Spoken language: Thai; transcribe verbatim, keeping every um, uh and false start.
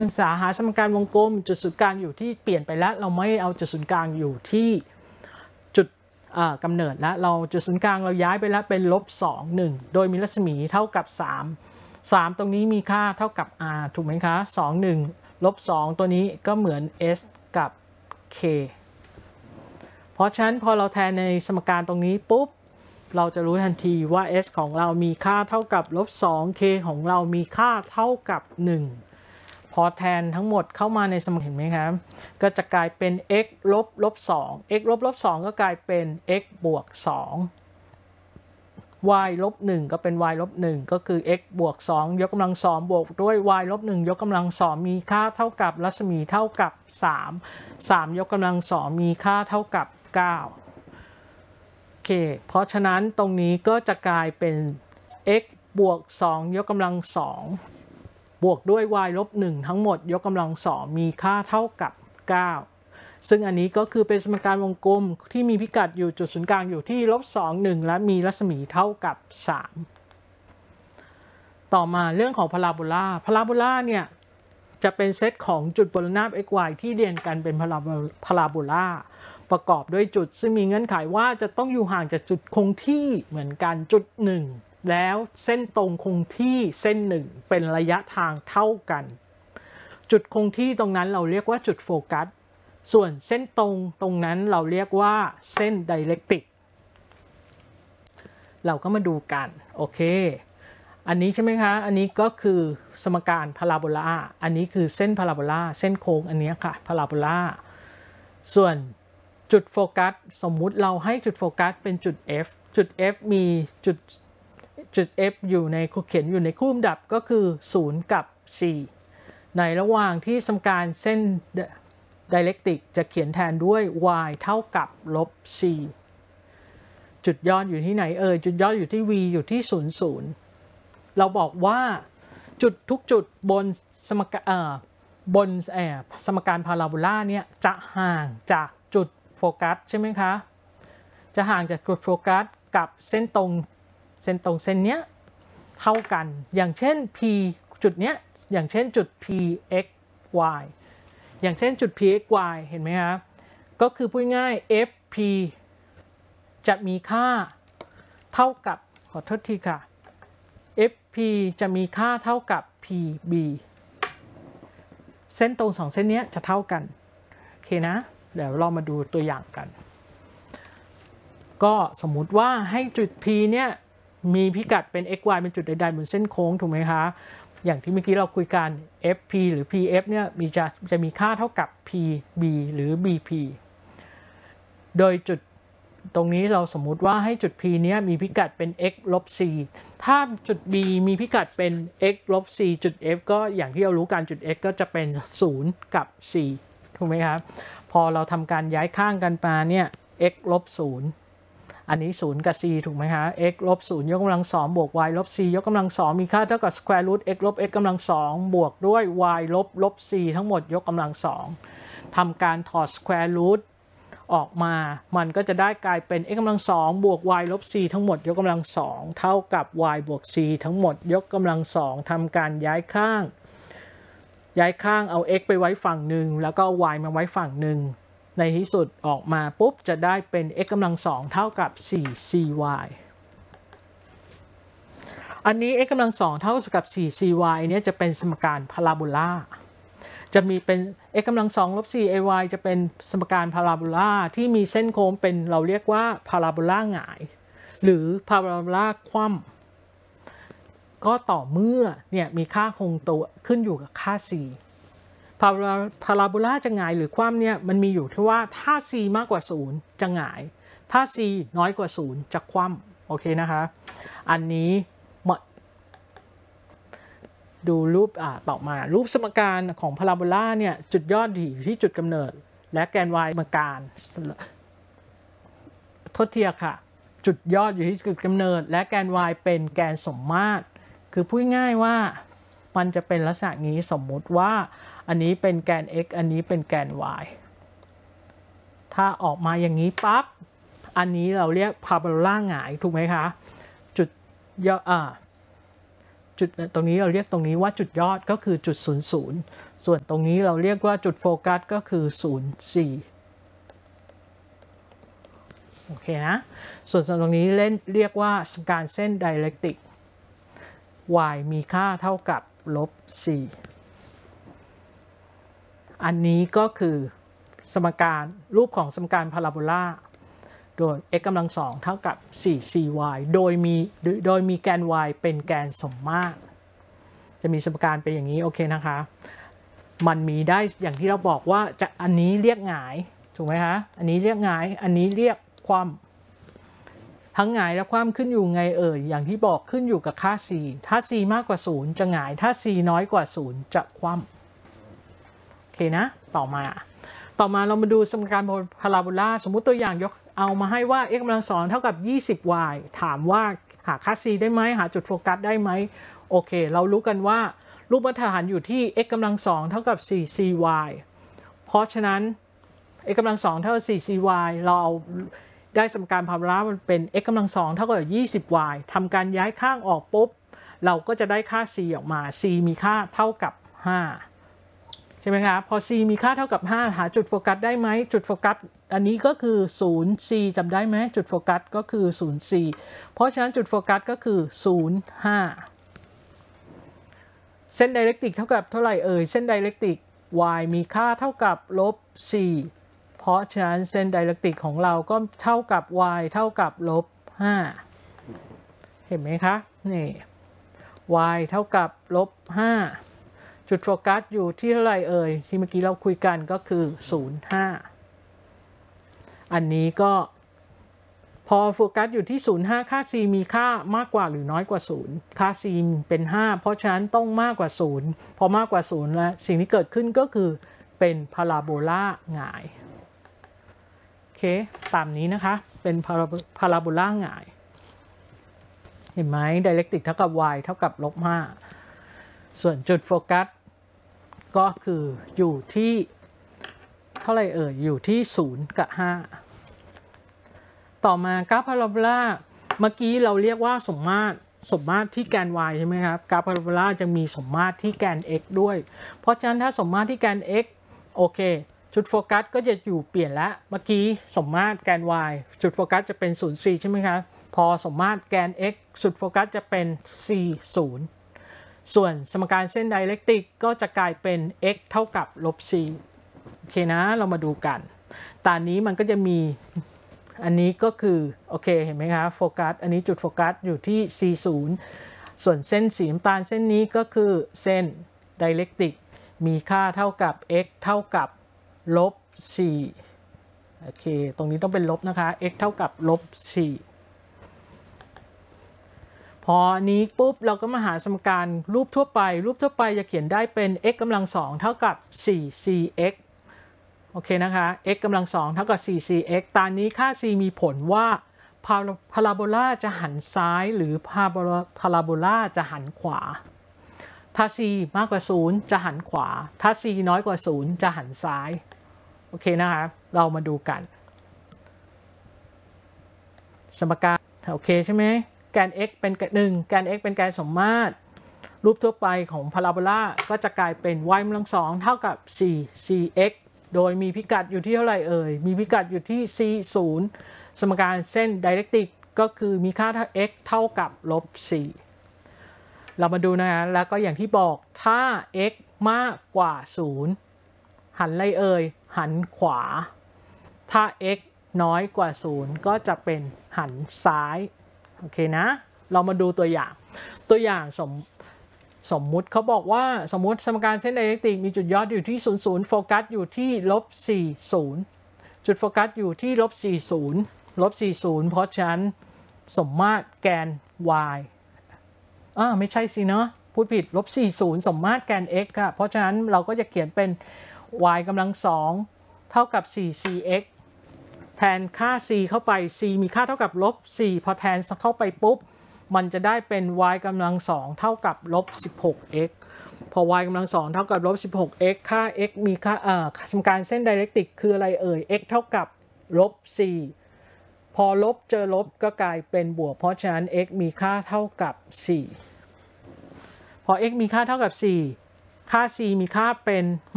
ศึกษาหาสมการวงกลมจุดศูนย์กลางอยู่ที่เปลี่ยนไปแล้วเราไม่เอาจุดศูนย์กลางอยู่ที่จุดกำเนิดแล้วเราจุดศูนย์กลางเราย้ายไปแล้วเป็นลบสอง หนึ่งโดยมีรัศมีเท่ากับสาม สามตรงนี้มีค่าเท่ากับ r ถูกไหมคะสอง หนึ่งลบสองตัวนี้ก็เหมือน s กับ k เพราะฉะนั้นพอเราแทนในสมการตรงนี้ปุ๊บเราจะรู้ทันทีว่า s ของเรามีค่าเท่ากับลบสอง k ของเรามีค่าเท่ากับหนึ่งพอแทนทั้งหมดเข้ามาในสมการเห็นไหมครับก็จะกลายเป็น x ลบลบสอง x ลบลบสองก็กลายเป็น x บวกสอง y ลบหนึ่งก็เป็น y ลบหนึ่งก็คือ x บวกสองยกกำลังสองบวกด้วย y ลบหนึ่งยกกำลังสองมีค่าเท่ากับรัศมีเท่ากับสาม สามยกกำลังสองมีค่าเท่ากับเก้าโอเคเพราะฉะนั้นตรงนี้ก็จะกลายเป็น x บวกสองยกกำลังสองบวกด้วย y ลบหนึ่งทั้งหมดยกกำลังสองมีค่าเท่ากับเก้าซึ่งอันนี้ก็คือเป็นสมการวงกลมที่มีพิกัดอยู่จุดศูนย์กลางอยู่ที่ลบสอง หนึ่งและมีรัศมีเท่ากับสามต่อมาเรื่องของพาราโบลาพาราโบลาเนี่ยจะเป็นเซตของจุดบนหน้า x y ที่เรียนกันเป็นพาราพาราโบลาประกอบด้วยจุดซึ่งมีเงื่อนไขว่าจะต้องอยู่ห่างจากจุดคงที่เหมือนกันจุดหนึ่งแล้วเส้นตรงคงที่เส้นหนึ่งเป็นระยะทางเท่ากันจุดคงที่ตรงนั้นเราเรียกว่าจุดโฟกัสส่วนเส้นตรงตรงนั้นเราเรียกว่าเส้นไดเรกติกเราก็มาดูกันโอเคอันนี้ใช่ไหมคะอันนี้ก็คือสมการพาราโบลาอันนี้คือเส้นพาราโบลาเส้นโค้งอันนี้ค่ะพาราโบลาส่วนจุดโฟกัสสมมุติเราให้จุดโฟกัสเป็นจุด F จุด F มีจุดจุด F อยู่ในเขียนอยู่ในคู่ลำดับก็คือศูนย์กับสี่ในระหว่างที่สมการเส้นไดเรกติกจะเขียนแทนด้วย y เท่ากับลบ c จุดยอดอยู่ที่ไหนเอ่ยจุดยอดอยู่ที่ v อยู่ที่ศูนย์ ศูนย์เราบอกว่าจุดทุกจุดบนสมการเอ่อบนเอ่อสมการพาราโบลาเนี่ยจะห่างจากจุดโฟกัสใช่ไหมคะจะห่างจากจุดโฟกัสกับเส้นตรงเส้นตรงเส้นเนี้ยเท่ากันอย่างเช่น p จุดเนี้ยอย่างเช่นจุด p x y อย่างเช่นจุด p x y เห็นไหมคะก็คือพูดง่าย fp จะมีค่าเท่ากับขอโทษทีค่ะ fp จะมีค่าเท่ากับ pb เส้นตรงสองเส้นนี้จะเท่ากันโอเคนะเดี๋ยวเรามาดูตัวอย่างกันก็สมมุติว่าให้จุด p เนี่ยมีพิกัดเป็น xy เป็นจุดใดๆบนเส้นโค้งถูกไหมคะอย่างที่เมื่อกี้เราคุยกัน fp หรือ pf เนี่ยมีจะจะมีค่าเท่ากับ pb หรือ bp โดยจุดตรงนี้เราสมมุติว่าให้จุด p เนี้ยมีพิกัดเป็น x ลบ c ถ้าจุด b มีพิกัดเป็น x ลบ c จุด f ก็อย่างที่เรารู้กันจุด x ก็จะเป็นศูนย์กับ c ถูกไหมครับพอเราทำการย้ายข้างกันมาเนี่ย x ลบศูนย์อันนี้ศูนย์กับ c ถูกไหมคะ x ลบศูนย์ยกกำลังสองบวก y ลบ c ยกกำลังสองมีค่าเท่ากับ square root x ลบ x กำลังสองบวกด้วย y ลบลบ c ทั้งหมดยกกำลังสองทำการถอด square root ออกมามันก็จะได้กลายเป็น x กำลังสองบวก y ลบ c ทั้งหมดยกกำลังสองเท่ากับ y บวก c ทั้งหมดยกกำลังสองทำการย้ายข้างย้ายข้างเอา x ไปไว้ฝั่งหนึ่งแล้วก็ y มาไว้ฝั่งหนึ่งในที่สุดออกมาปุ๊บจะได้เป็น x กำลังสองเท่ากับ สี่ cy อันนี้ x กำลังสองเท่ากับ สี่ cy เนี่ยจะเป็นสมการพาราโบลาจะมีเป็น x กำลังสองลบ สี่ ay จะเป็นสมการพาราโบลาที่มีเส้นโค้งเป็นเราเรียกว่าพาราโบลาหงายหรือพาราโบลาคว่ำก็ต่อเมื่อเนี่ยมีค่าคงตัวขึ้นอยู่กับค่า cพาราพาราโบลาจะหงายหรือคว่ำเนี่ยมันมีอยู่ที่ว่าถ้า c มากกว่าศูนย์จะหงายถ้า c น้อยกว่าศูนย์จะคว่ำโอเคนะคะอันนี้ดูรูปอ่าต่อมารูปสมการของพาราโบลาเนี่ยจุดยอดอยู่ที่จุดกำเนิดและแกน y สมการโทษทีค่ะจุดยอดอยู่ที่จุดกำเนิดและแกน y เป็นแกนสมมาตรคือพูดง่ายว่ามันจะเป็นลักษณะนี้สมมุติว่าอันนี้เป็นแกน x อันนี้เป็นแกน y ถ้าออกมาอย่างนี้ปั๊บอันนี้เราเรียกพาราโบลาหงายถูกไหมคะจุดยอดอ่าจุดตรงนี้เราเรียกตรงนี้ว่าจุดยอดก็คือจุดศูนย์ศูนย์ส่วนตรงนี้เราเรียกว่าจุดโฟกัสก็คือศูนย์สี่โอเคนะส่วนตรงนี้เล่นเรียกว่าการเส้นไดเรกติก y มีค่าเท่ากับลบสี่อันนี้ก็คือสมการรูปของสมการพาราโบลาโดย x กำลังสองเท่ากับ สี่ ซี วาย โดยมีโดยมีแกน y เป็นแกนสมมาตรจะมีสมการเป็นอย่างนี้โอเคนะคะมันมีได้อย่างที่เราบอกว่าจะอันนี้เรียกหงายถูกไหมคะอันนี้เรียกหงายอันนี้เรียกคว่ำทั้งหงายและคว่ำขึ้นอยู่ไงเอ่ยอย่างที่บอกขึ้นอยู่กับค่า c ถ้า c มากกว่าศูนย์จะหงายถ้า c น้อยกว่าศูนย์จะคว่ำโอเคนะต่อมาต่อมาเรามาดูสมการพาราโบลาสมมุติตัวอย่างยกเอามาให้ว่า x กำลังสองเท่ากับ ยี่สิบ y ถามว่าหาค่า c ได้ไหมหาจุดโฟกัสได้ไหมโอเคเรารู้กันว่ารูปมาตรฐานอยู่ที่ x กำลังสองเท่ากับ สี่ ซี วาย เพราะฉะนั้น x กำลังสองเท่ากับ สี่ ซี วาย เราเอาได้สมการพาราโบลามันเป็น x กำลังสองเท่ากับ ยี่สิบ y ทำการย้ายข้างออกปุ๊บเราก็จะได้ค่า c ออกมา c มีค่าเท่ากับห้าใช่ไหมคะพอ c มีค่าเท่ากับห้าหาจุดโฟกัสได้ไหมจุดโฟกัสอันนี้ก็คือ ศูนย์ c จำได้ไหมจุดโฟกัสก็คือ ศูนย์ c เพราะฉะนั้นจุดโฟกัสก็คือ ศูนย์ ห้า เส้นไดเรกติกเท่ากับเท่าไหร่เอ่ยเส้นไดเรกติก y มีค่าเท่ากับลบสี่เพราะฉะนั้นเส้นไดเรกติกของเราก็เท่ากับ y เท่ากับลบห้าเห็นไหมคะนี่ y เท่ากับลบห้าจุดโฟกัสอยู่ที่เท่าไหร่เอ่ยที่เมื่อกี้เราคุยกันก็คือ ศูนย์ ห้า อันนี้ก็พอโฟกัสอยู่ที่ ศูนย์ ห้า ค่า c มีค่ามากกว่าหรือน้อยกว่าศูนย์ค่า c เป็นห้าเพราะฉะนั้นต้องมากกว่าศูนย์พอมากกว่าศูนย์แล้วสิ่งที่เกิดขึ้นก็คือเป็นพาราโบลาหงายโอเคตามนี้นะคะเป็นพาราโบลาหงายเห็นไหมไดเรกติกเท่ากับ y เท่ากับลบห้าส่วนจุดโฟกัสก็คืออยู่ที่เท่าไหร่เอ่ยอยู่ที่ศูนย์กับห้าต่อมากราฟพาราโบลาเมื่อกี้เราเรียกว่าสมมาตรสมมาตรที่แกน y ใช่ไหมครับกราฟพาราโบลาจะมีสมมาตรที่แกน x ด้วยเพราะฉะนั้นถ้าสมมาตรที่แกน x โอเคจุดโฟกัสก็จะอยู่เปลี่ยนแล้วเมื่อกี้สมมาตรแกน y จุดโฟกัสจะเป็น ศูนย์ สี่ ใช่ไหมครับพอสมมาตรแกน x จุดโฟกัสจะเป็น c ศูนย์ส่วนสมการเส้นไดเรกติกก็จะกลายเป็น x เท่ากับลบ c โอเคนะเรามาดูกันตอนนี้มันก็จะมีอันนี้ก็คือโอเคเห็นไหมคะโฟกัสอันนี้จุดโฟกัสอยู่ที่ c ศูนย์ส่วนเส้นสีน้ำตาลเส้นนี้ก็คือเส้นไดเรกติกมีค่าเท่ากับ x เท่ากับลบ c โอเคตรงนี้ต้องเป็นลบนะคะ x เท่ากับลบ cพอนี้ปุ๊บเราก็มาหาสมการรูปทั่วไปรูปทั่วไปจะเขียนได้เป็น x กำลังสองเท่ากับ สี่ ซี เอ็กซ์ โอเคนะคะ x กำลังสองเท่ากับ สี่ ซี เอ็กซ์ ตอนนี้ค่า c มีผลว่าพาราโบลาจะหันซ้ายหรือพาราโบลาจะหันขวาถ้า c มากกว่าศูนย์จะหันขวาถ้า c น้อยกว่าศูนย์จะหันซ้ายโอเคนะคะเรามาดูกันสมการโอเคใช่ไหมแกน x เป็นหนึ่งแกน x เป็นแกนสมมาตรรูปทั่วไปของพาราโบลาก็จะกลายเป็น y กำลังสองเท่ากับ สี่ ซี เอ็กซ์ โดยมีพิกัดอยู่ที่เท่าไหร่เอ่ยมีพิกัดอยู่ที่ c ศูนย์สมการเส้นไดเรกติกก็คือมีค่า x เท่ากับลบ c เรามาดูนะฮะแล้วก็อย่างที่บอกถ้า x มากกว่าศูนย์หันอะไรเอ่ยหันขวาถ้า x น้อยกว่าศูนย์ก็จะเป็นหันซ้ายโอเคนะเรามาดูตัวอย่างตัวอย่างสมสมมุติเขาบอกว่าสมมุติสมการเส้นไดเรกติกมีจุดยอดอยู่ที่ศูนย์ ศูนย์โฟกัสอยู่ที่ลบสี่ศูนย์จุดโฟกัสอยู่ที่ลบสี่ศูนย์ลบสี่ศูนย์เพราะฉะนั้นสมมาตรแกน y อ่าไม่ใช่สิเนาะพูดผิดลบสี่ศูนย์สมมาตรแกน x ค่ะเพราะฉะนั้นเราก็จะเขียนเป็น y กำลังสองเท่ากับ สี่ ซี เอ็กซ์ แทนค่า c เข้าไป c มีค่าเท่ากับลบสี่พอแทนเข้าไปปุ๊บมันจะได้เป็น y กำลังสองเท่ากับลบ สิบหก x พอ y กำลังสองเท่ากับลบ สิบหก x ค่า x มีค่าเอ่อสมการเส้นไดเรกติกคืออะไรเอ่ย x เท่ากับลบสี่พอลบเจอลบก็กลายเป็นบวกเพราะฉะนั้น x มีค่าเท่ากับสี่พอ x มีค่าเท่ากับสี่ค่า c มีค่าเป็น